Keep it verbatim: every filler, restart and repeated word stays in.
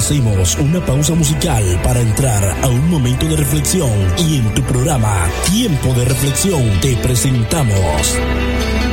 Hacemos una pausa musical para entrar a un momento de reflexión y en tu programa Tiempo de Reflexión te presentamos